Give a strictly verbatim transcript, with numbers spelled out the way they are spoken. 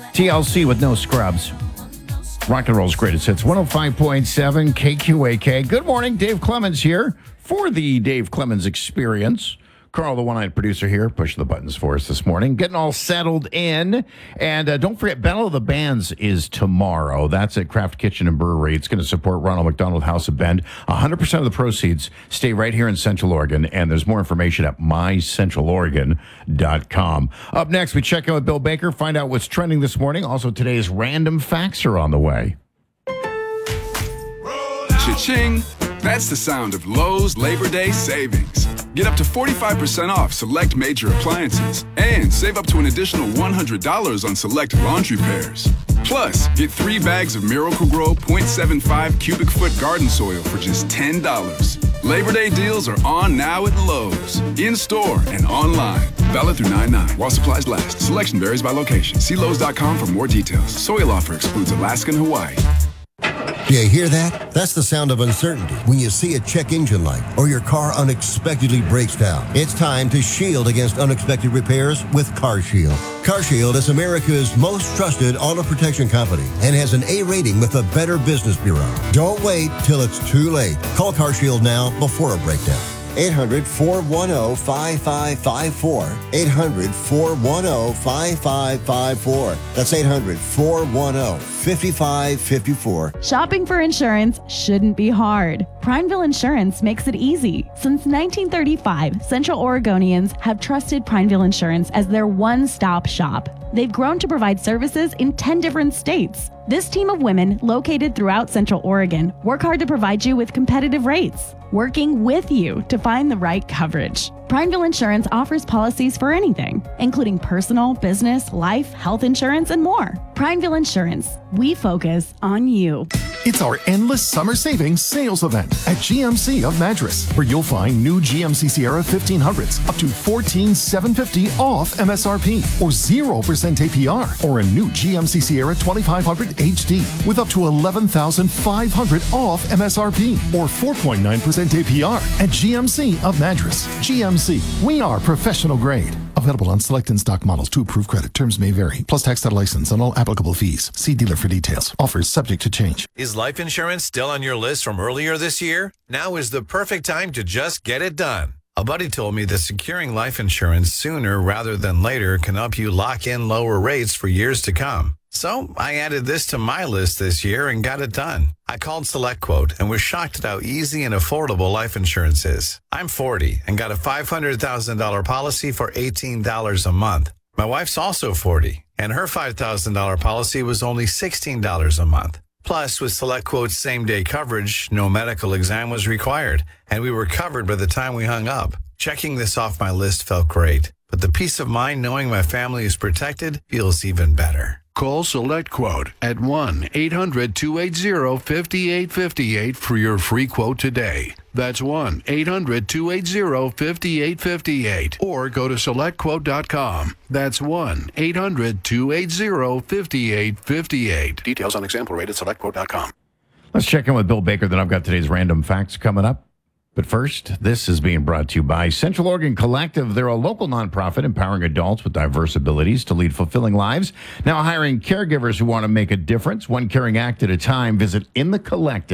T L C with No Scrubs. Rock and roll's greatest hits. one oh five point seven K Q A K. Good morning. Dave Clemens here for the Dave Clemens Experience. Carl, the one-eyed producer here, pushing the buttons for us this morning. Getting all settled in. And uh, don't forget, Battle of the Bands is tomorrow. That's at Craft Kitchen and Brewery. It's going to support Ronald McDonald House of Bend. one hundred percent of the proceeds stay right here in Central Oregon. And there's more information at my central oregon dot com. Up next, we check in with Bill Baker, find out what's trending this morning. Also, today's random facts are on the way. Cha-ching! That's the sound of Lowe's Labor Day savings. Get up to forty-five percent off select major appliances and save up to an additional one hundred dollars on select laundry pairs. Plus, get three bags of Miracle-Gro point seven five cubic foot garden soil for just ten dollars. Labor Day deals are on now at Lowe's, in-store and online. Valid through nine nine while supplies last. Selection varies by location. See Lowe's dot com for more details. Soil offer excludes Alaska and Hawaii. Do you hear that? That's the sound of uncertainty when you see a check engine light or your car unexpectedly breaks down. It's time to shield against unexpected repairs with CarShield. CarShield is America's most trusted auto protection company and has an A rating with the Better Business Bureau. Don't wait till it's too late. Call CarShield now before a breakdown. eight hundred, four one zero, five five five four. eight hundred, four one zero, five five five four. That's eight hundred, four one zero, five five five four. Shopping for insurance shouldn't be hard. Prineville Insurance makes it easy. Since nineteen thirty-five, Central Oregonians have trusted Prineville Insurance as their one-stop shop. They've grown to provide services in ten different states. This team of women, located throughout Central Oregon, work hard to provide you with competitive rates, working with you to find the right coverage. Prineville Insurance offers policies for anything, including personal, business, life, health insurance, and more. Prineville Insurance, we focus on you. It's our endless summer savings sales event at G M C of Madras, where you'll find new G M C Sierra fifteen hundreds up to fourteen thousand seven hundred fifty dollars off M S R P, or zero percent A P R, or a new G M C Sierra twenty-five hundred H D with up to eleven thousand five hundred dollars off M S R P, or four point nine percent A P R at G M C of Madras. G M C, we are professional grade. Available on select in-stock models to approved credit. Terms may vary. Plus tax title license and all applicable fees. See dealer for details. Offers subject to change. Is life insurance still on your list from earlier this year? Now is the perfect time to just get it done. A buddy told me that securing life insurance sooner rather than later can help you lock in lower rates for years to come. So I added this to my list this year and got it done. I called SelectQuote and was shocked at how easy and affordable life insurance is. I'm forty and got a five hundred thousand dollars policy for eighteen dollars a month. My wife's also forty, and her five thousand dollars policy was only sixteen dollars a month. Plus, with SelectQuote's same-day coverage, no medical exam was required, and we were covered by the time we hung up. Checking this off my list felt great, but the peace of mind knowing my family is protected feels even better. Call SelectQuote at one eight hundred, two eight zero, five eight five eight for your free quote today. That's one eight hundred, two eight zero, five eight five eight. Or go to select quote dot com. That's one eight hundred, two eight zero, five eight five eight. Details on example rate at select quote dot com. Let's check in with Bill Baker. Then I've got today's random facts coming up. But first, this is being brought to you by Central Oregon Collective. They're a local nonprofit empowering adults with diverse abilities to lead fulfilling lives. Now hiring caregivers who want to make a difference, one caring act at a time. Visit In the Collective.